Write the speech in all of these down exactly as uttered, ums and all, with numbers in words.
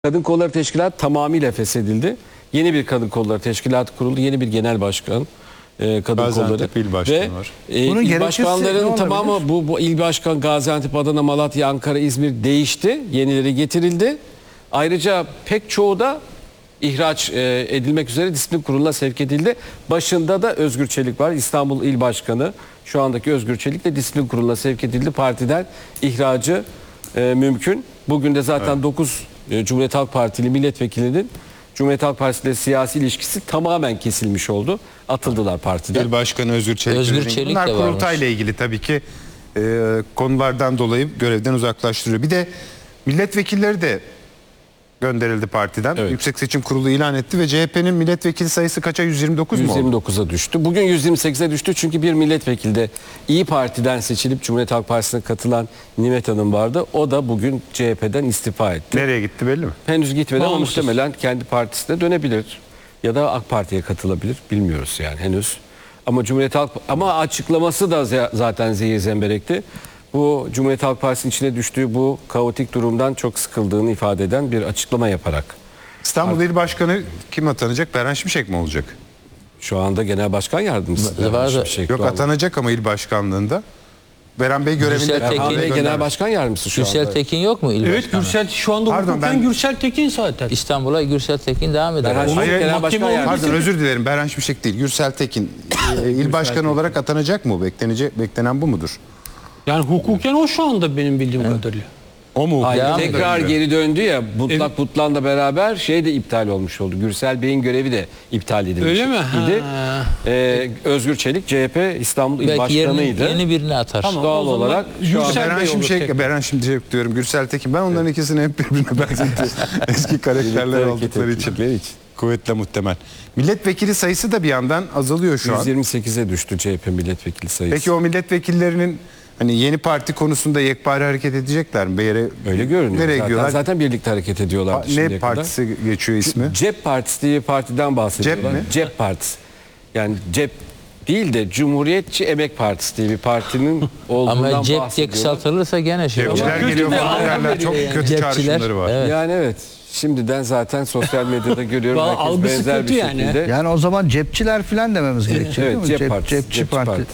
Kadın Kolları Teşkilatı tamamıyla feshedildi. Yeni bir Kadın Kolları Teşkilatı kuruldu. Yeni bir genel başkan e, Kadın Gaziantep Kolları. il başkanı Ve, var. E, Bunun il gerekçesi başkanların ne tamamı olabilir? bu, bu il başkan Gaziantep, Adana, Malatya, Ankara, İzmir değişti. Yenileri getirildi. Ayrıca pek çoğu da ihraç e, edilmek üzere disiplin kuruluna sevk edildi. Başında da Özgür Çelik var. İstanbul İl Başkanı. Şu andaki Özgür Çelik de disiplin kuruluna sevk edildi. Partiden ihracı e, mümkün. Bugün de zaten evet. dokuz e, Cumhuriyet Halk Partili milletvekilinin Cumhuriyet Halk Partisi ile siyasi ilişkisi tamamen kesilmiş oldu. Atıldılar partiden. İl Başkanı Özgür Çelik. Özgür Çelik Bunlar de kurultayla varmış. ilgili tabii ki e, konulardan dolayı görevden uzaklaştırıyor. Bir de milletvekilleri de gönderildi partiden. Evet. Yüksek Seçim Kurulu ilan etti ve C H P'nin milletvekili sayısı kaça? yüz yirmi dokuz mu yüz oldu? yirmi dokuza düştü. Bugün yüz yirmi sekize düştü çünkü bir milletvekili de İyi Parti'den seçilip Cumhuriyet Halk Partisi'ne katılan Nimet Hanım vardı. O da bugün C H P'den istifa etti. Nereye gitti belli mi? Henüz gitmedi ama Bağımsız. muhtemelen kendi partisine dönebilir. Ya da AK Parti'ye katılabilir. Bilmiyoruz yani henüz. Ama Cumhuriyet Halk ama açıklaması da ze- zaten zehir zemberekti. Bu Cumhuriyet Halk Partisi'nin içine düştüğü bu kaotik durumdan çok sıkıldığını ifade eden bir açıklama yaparak. İstanbul İl Başkanı kim atanacak? Beren Şimşek mi olacak? Şu anda Genel Başkan Yardımcısı. Var da- Hiçbir şey Yok, doğal. atanacak ama il başkanlığında. Beren Bey görevinde. Gürsel kaldı, Tekin- Erhan Bey göndermiş. Genel Başkan Yardımcısı şu Gürsel anda. Tekin yok mu il Evet, başkanı? Gürsel şu anda Pardon, hukuken ben- Gürsel Tekin zaten. İstanbul'a Gürsel Tekin devam eder. Berhan Onu- Şimşek Hayır, Genel mahkeme Başkan oldu. Yardımcısı. Pardon, özür dilerim. Beren Şimşek değil. Gürsel Tekin. Ee, il başkanı olarak atanacak mı? Beklenecek, beklenen bu mudur? Yani hukuken o şu anda benim bildiğim kadarıyla. O mu? Hayır, Devam tekrar ediyor. geri döndü ya. Butlak Evet. Butlan'la beraber şey de iptal olmuş oldu. Gürsel Bey'in görevi de iptal edilmiş. Öyle mi? idi. Ha. Ee, Özgür Çelik C H P İstanbul İl Belki yeni, Başkanı'ydı. yeni birini atar. Tamam. Doğal O zaman olarak şu an Gürsel Beren Bey olur Şimşek, tekrar. Beren Şimşek diyorum. Gürsel Tekin. Ben onların ikisini hep birbirine benzetiyorum. Eski karakterler Birlikte oldukları hareket için. ettikleri için. Kuvvetle muhtemel. Milletvekili sayısı da bir yandan azalıyor şu an. yüz yirmi sekize düştü C H P milletvekili sayısı. Peki o milletvekillerinin hani yeni parti konusunda yekpare hareket edecekler mi? Bir yere, Öyle görünüyor. Nereye zaten, gidiyorlar? zaten birlikte hareket ediyorlar. Pa- ne partisi geçiyor ismi? Cep Partisi diye bir partiden bahsediyorlar. Cep mi? Cep Partisi. Yani cep değil de Cumhuriyetçi Emek Partisi diye bir partinin olduğundan Ama cep diye bahsediyorlar. kısaltılırsa gene şey olur. Cepçiler geliyor falan derler. Çok kötü Cepçiler, çağrışımları var. evet. Yani evet. Şimdiden zaten sosyal medyada görüyorum. Vallahi Herkes algısı benzer kötü bir yani. şekilde. Yani o zaman cepçiler falan dememiz gerekecek değil Evet, mi? Cep, Cep- Partisi. cepçi Cepçi parti. Parti.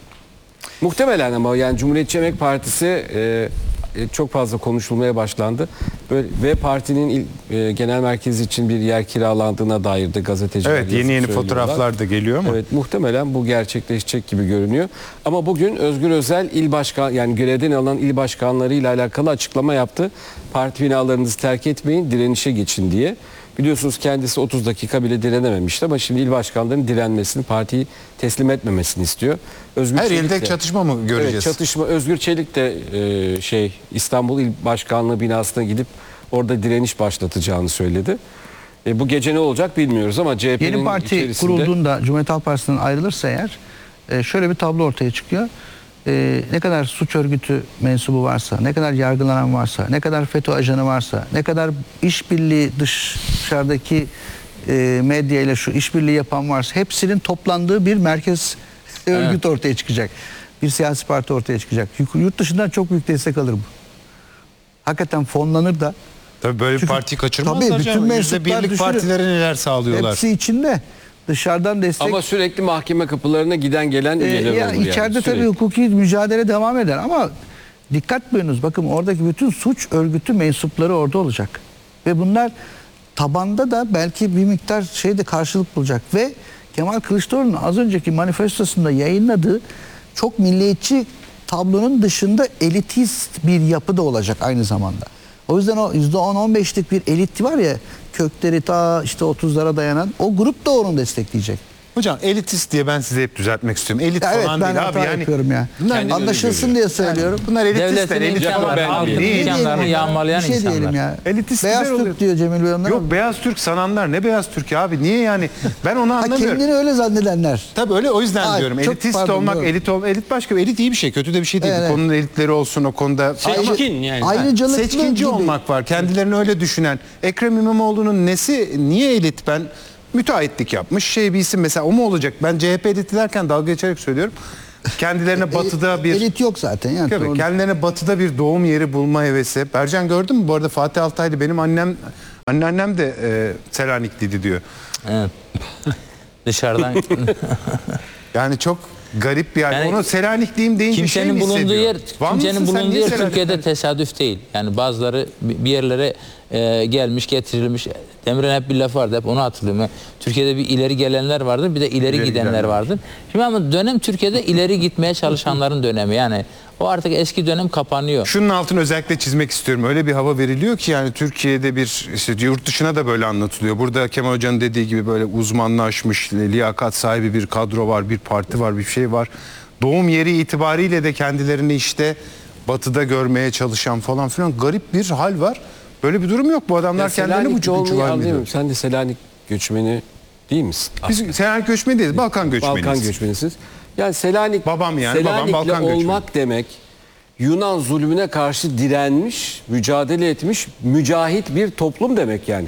Muhtemelen ama yani Cumhuriyetçi Emek Partisi e, e, çok fazla konuşulmaya başlandı. Böyle, ve partinin il, e, genel merkezi için bir yer kiralandığına dair de gazeteciler Evet, yeni yazıp yeni söylüyorlar. fotoğraflar da geliyor ama. Evet, muhtemelen bu gerçekleşecek gibi görünüyor. Ama bugün Özgür Özel il başkan yani görevden alınan il başkanlarıyla alakalı açıklama yaptı. Parti binalarınızı terk etmeyin, direnişe geçin diye. Biliyorsunuz kendisi otuz dakika bile direnememişti ama şimdi il başkanlarının direnmesini, partiyi teslim etmemesini istiyor. Özgür Her Çelik ilde de- çatışma mı göreceğiz? Evet, çatışma. Özgür Çelik de e, şey İstanbul İl Başkanlığı binasına gidip orada direniş başlatacağını söyledi. E, bu gece ne olacak bilmiyoruz ama C H P'nin Yeni parti içerisinde kurulduğunda Cumhuriyet Halk Partisi'nden ayrılırsa eğer e, şöyle bir tablo ortaya çıkıyor. E, ne kadar suç örgütü mensubu varsa, ne kadar yargılanan varsa, ne kadar FETÖ ajanı varsa, ne kadar işbirliği dışarıdaki e, medya ile şu işbirliği yapan varsa hepsinin toplandığı bir merkez örgüt ortaya çıkacak. Bir siyasi parti ortaya çıkacak. Yurt dışından çok büyük destek alır bu. Hakikaten fonlanır da. Tabii böyle bir Çünkü- partiyi kaçırmazlar tabii, bütün canım. mensuplar Yüzde birlik düşünün. partilere neler sağlıyorlar. Hepsi içinde. Dışarıdan destek. ama sürekli mahkeme kapılarına giden gelen Ee, üyeler ya olur yani. içeride tabii Sürekli. hukuki mücadele devam eder ama dikkat buyurunuz, bakın oradaki bütün suç örgütü mensupları orada olacak. Ve bunlar tabanda da belki bir miktar şeyde karşılık bulacak ve Kemal Kılıçdaroğlu'nun az önceki manifestosunda yayınladığı çok milliyetçi tablonun dışında elitist bir yapı da olacak aynı zamanda. O yüzden o yüzde on on beşlik bir elit var ya, kökleri ta işte otuzlara dayanan, o grup da onu destekleyecek. Hocam elitist diye ben size hep düzeltmek istiyorum. Elit Ya evet, falan ben değil abi hata yani. yapıyorum ya. Bunlar Kendini Anlaşılsın öyle diye söylüyorum. Bunlar elitistler. Devletin Elit imkanları, falan. halkın Niye Ne imkanlarını diyelim ya? yağmalayan Bir şey insanlar. diyelim ya. Elitistler Beyaz oluyor. Türk diyor Cemil Bey onlara. Yok, beyaz Türk sananlar ne beyaz Türk ya abi? Niye yani? Ben onu Ha, anlamıyorum. kendini öyle zannedenler. Tabii öyle, o yüzden Ay, diyorum. çok Elitist pardon, olmak, doğru. elit ol, elit başka. Elit iyi bir şey, kötü de bir şey değil. Evet, Bu konunun elitleri olsun o konuda. Seçkin yani. Ayrıcalıklı Seçkinci gibi. olmak var. Kendilerini öyle düşünen. Ekrem İmamoğlu'nun nesi, niye elit? Ben müteahhitlik yapmış şey bir isim mesela, o mu olacak? Ben C H P eliti derken dalga geçerek söylüyorum. Kendilerine batıda bir... Elit yok zaten. Yani. Tabii, kendilerine batıda bir doğum yeri bulma hevesi. Bercan gördün mü? Bu arada Fatih Altaylı benim annem Anneannem de e, Selanikliydi diyor. Evet. Dışarıdan Yani çok garip bir yer. Yani Onu Selanikliyim deyince kimsenin şey mi bulunduğu hissediyor? yer, Var mısın kimsenin sen? bulunduğu Niye yer Selanikli? Türkiye'de tesadüf değil. Yani bazıları bir yerlere e, gelmiş, getirilmiş. Demirel'in hep bir lafı vardı, hep onu hatırlıyorum. Yani Türkiye'de bir ileri gelenler vardır, bir de ileri, İleri gidenler gidenler. vardır. Şimdi ama dönem Türkiye'de ileri gitmeye çalışanların dönemi. Yani o artık eski dönem kapanıyor. Şunun altını özellikle çizmek istiyorum. Öyle bir hava veriliyor ki yani Türkiye'de bir işte yurt dışına da böyle anlatılıyor. Burada Kemal Hoca'nın dediği gibi böyle uzmanlaşmış, liyakat sahibi bir kadro var, bir parti var, bir şey var. Doğum yeri itibariyle de kendilerini işte batıda görmeye çalışan falan filan garip bir hal var. Böyle bir durum yok. Bu adamlar Ya kendilerini bu Selanikli olmayı çuval anlayamıyorum. ediyor. Sen de Selanik göçmeni değil misin? Biz Selanik göçmeni değiliz. Balkan göçmeniyiz. Balkan göçmenisiniz. Yani Selanik, Babam yani, babam Selanikli Balkan göçmeni. olmak demek Yunan zulmüne karşı direnmiş, mücadele etmiş, mücahit bir toplum demek yani.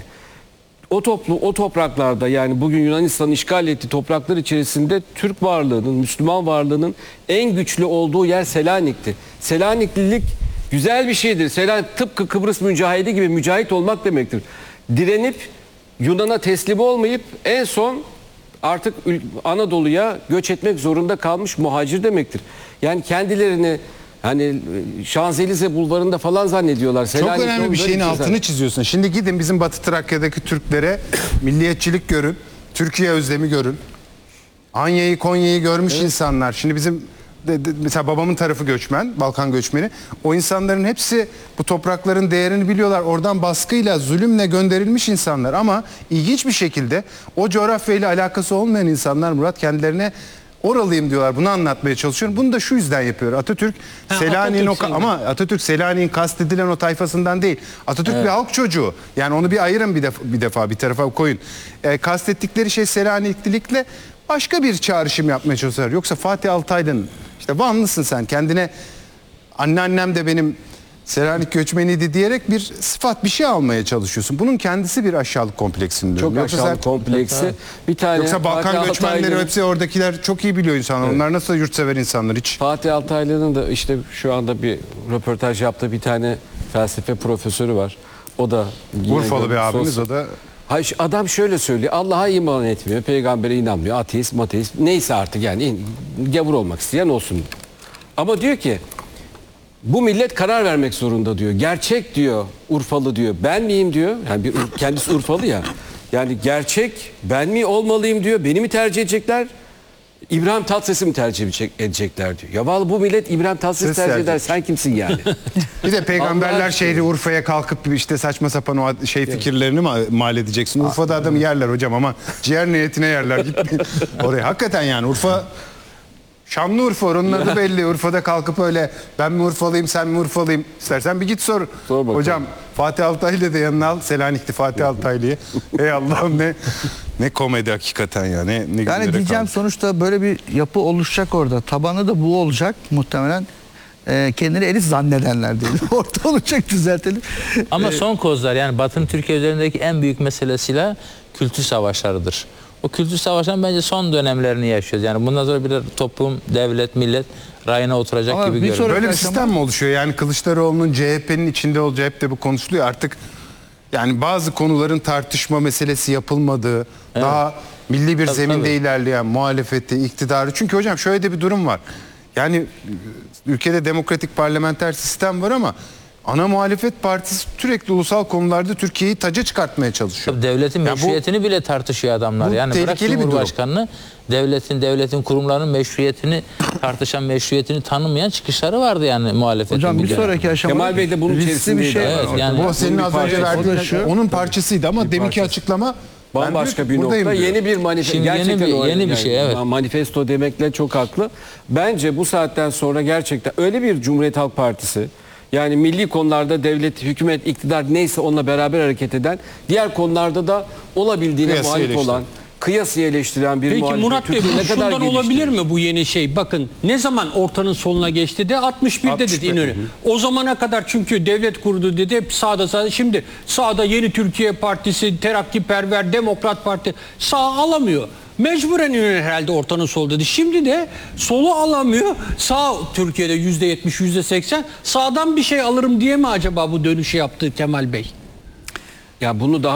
O toplu, o topraklarda yani bugün Yunanistan'ın işgal ettiği topraklar içerisinde Türk varlığının, Müslüman varlığının en güçlü olduğu yer Selanik'ti. Selaniklilik güzel bir şeydir. Selanik tıpkı Kıbrıs mücahidi gibi mücahit olmak demektir. Direnip Yunan'a teslim olmayıp en son artık ül- Anadolu'ya göç etmek zorunda kalmış muhacir demektir. Yani kendilerini hani Şanzelize bulvarında falan zannediyorlar. Çok Selanikli önemli bir oldukları şeyin için altını çiziyorsun. Şimdi gidin bizim Batı Trakya'daki Türklere milliyetçilik görün, Türkiye özlemi görün. Anya'yı, Konya'yı görmüş insanlar. Şimdi bizim de, de- mesela babamın tarafı göçmen, Balkan göçmeni. O insanların hepsi bu toprakların değerini biliyorlar. Oradan baskıyla, zulümle gönderilmiş insanlar. Ama ilginç bir şekilde o coğrafyayla alakası olmayan insanlar Murat kendilerine oralıyım diyorlar. Bunu anlatmaya çalışıyorum. Bunu da şu yüzden yapıyor. Atatürk Ha, Selanik'in o Atatürk ama Atatürk Selanik'in kastedilen o tayfasından değil. Atatürk bir halk çocuğu. Yani onu bir ayırın bir defa bir, defa, bir tarafa koyun. E, kastettikleri şey Selaniklilikle başka bir çağrışım yapmaya çalışıyorlar. Yoksa Fatih Altaylı'nın işte Vanlısın sen kendine anneannem de benim Selanik göçmeniydi diyerek bir sıfat bir şey almaya çalışıyorsun. Bunun kendisi bir aşağılık kompleksini diyorum. Çok Yoksa aşağılık sen- kompleksi. Bir tane Yoksa Balkan Fatih göçmenleri Altaylı'nın- hepsi oradakiler çok iyi biliyor insanlar. Onlar nasıl yurtsever insanlar hiç. Fatih Altaylı'nın da işte şu anda bir röportaj yaptığı bir tane felsefe profesörü var. O da yine Urfalı bir abimiz sosyal- o da. Hayır, adam şöyle söylüyor. Allah'a iman etmiyor, peygambere inanmıyor, ateist, mateist neyse artık yani in- gavur olmak isteyen olsun. Ama diyor ki bu millet karar vermek zorunda diyor. Gerçek diyor Urfalı diyor. Ben miyim diyor. Yani bir, kendisi Urfalı ya. Yani gerçek ben mi olmalıyım diyor. Beni mi tercih edecekler? İbrahim Tatlıses'i mi tercih edecek- edecekler diyor. Ya vallahi bu millet İbrahim Tatlıses'i Ses tercih tercih eder. Sen kimsin yani? Bir de peygamberler Allah şehri Urfa'ya kalkıp işte saçma sapan o şey fikirlerini mi mal edeceksin? Urfa'da adamı yerler hocam ama ciğer niyetine yerler. Gitmeyin oraya. Hakikaten yani Urfa Şanlıurfa onun adı belli. Urfa'da kalkıp öyle ben mi Urfalıyım sen mi Urfalıyım İstersen bir git sor. Sor bakalım. Hocam Fatih Altaylı'yı da yanına al. Selanikli Fatih Altaylı'yı. Ey Allah'ım ne ne komedi hakikaten ya. Ne, ne Yani günlere diyeceğim kaldık. sonuçta böyle bir yapı oluşacak orada. Tabanı da bu olacak muhtemelen. Ee, kendini elit zannedenler değil. Orada olacak düzeltelim. Ama son kozlar yani Batı'nın Türkiye üzerindeki en büyük meselesiyle kültür savaşlarıdır. O kültür savaşların bence son dönemlerini yaşıyoruz. Yani bundan sonra bir toplum, devlet, millet rayına oturacak Ama gibi bir görünüyor. sonraki Böyle bir aşama- sistem mi oluşuyor? Yani Kılıçdaroğlu'nun C H P'nin içinde olacağı hep de bu konuşuluyor. Artık yani bazı konuların tartışma meselesi yapılmadığı, daha milli bir Tabii, zeminde tabii. ilerleyen muhalefeti, iktidarı. Çünkü hocam şöyle de bir durum var. Yani ülkede demokratik parlamenter sistem var ama ana muhalefet partisi sürekli ulusal konularda Türkiye'yi taca çıkartmaya çalışıyor. Tabii devletin Ya bu- meşruiyetini bile tartışıyor adamlar. bu Yani bırak tehlikeli bir durum. Cumhurbaşkanını, devletin, devletin kurumlarının meşruiyetini tartışan, meşruiyetini tanımayan çıkışları vardı yani muhalefetin. Hocam bir dönem. sonraki aşama Kemal Bey de bunun riskli bir içerisindeydi. şey var. Evet, orada. yani- Bu senin bir az önce parçası. verdiğin O da şu. onun parçasıydı ama deminki parçası. açıklama ben Bambaşka diyor ki bir nokta. buradayım diyor. Yeni bir manifesto. Şimdi yeni Gerçekten bir- o- yeni bir yani şey, evet. Manifesto demekle çok haklı. Bence bu saatten sonra gerçekten öyle bir Cumhuriyet Halk Partisi yani milli konularda devlet, hükümet, iktidar neyse onunla beraber hareket eden, diğer konularda da olabildiğine Kıyası muhalif eleştiren. olan, kıyasıya eleştiren bir Peki muhalefet. Murat Bey Türkiye bu ne kadar şundan gelişti? olabilir mi bu yeni şey? Bakın ne zaman ortanın sonuna geçti de altmış birde altmış dedi bir. İnönü. O zamana kadar çünkü devlet kurdu dedi hep sağda sağda. Şimdi sağda Yeni Türkiye Partisi, Terakkiperver, Demokrat Parti sağ alamıyor. Mecburen İnönü herhalde ortanın sol dedi. Şimdi de solu alamıyor. Sağ Türkiye'de yüzde yetmiş, yüzde seksen. Sağdan bir şey alırım diye mi acaba bu dönüşü yaptı Kemal Bey? Ya bunu daha